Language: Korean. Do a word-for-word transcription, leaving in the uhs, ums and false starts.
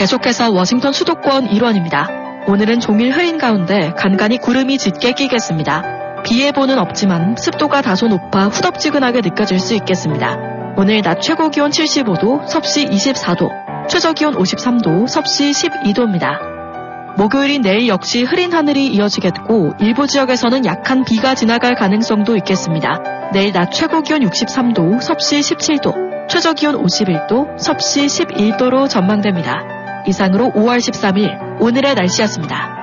계속해서 워싱턴 수도권 일원입니다. 오늘은 종일 흐린 가운데 간간히 구름이 짙게 끼겠습니다. 비 예보는 없지만 습도가 다소 높아 후덥지근하게 느껴질 수 있겠습니다. 오늘 낮 최고기온 칠십오 도, 섭씨 이십사 도, 최저기온 오십삼 도, 섭씨 십이 도입니다. 목요일인 내일 역시 흐린 하늘이 이어지겠고 일부 지역에서는 약한 비가 지나갈 가능성도 있겠습니다. 내일 낮 최고기온 육십삼 도, 섭씨 십칠 도, 최저기온 오십일 도, 섭씨 십일 도로 전망됩니다. 이상으로 오월 십삼일 오늘의 날씨였습니다.